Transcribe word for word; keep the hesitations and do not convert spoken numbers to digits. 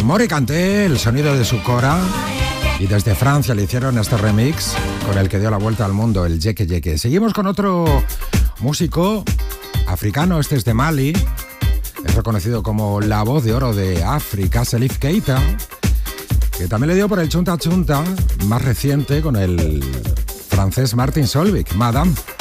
Mori Kanté, el sonido de su cora. Y desde Francia le hicieron este remix con el que dio la vuelta al mundo, el Yeke Yeke. Seguimos con otro músico africano, este es de Mali. Es reconocido como la voz de oro de África, Salif Keita, que también le dio por el chunta chunta más reciente con el francés Martin Solveig, Madame.